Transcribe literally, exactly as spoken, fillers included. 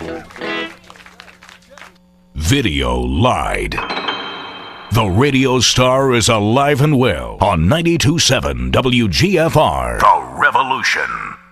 Video lied. The radio star is alive and well on ninety-two point seven W G F R. The Revolution.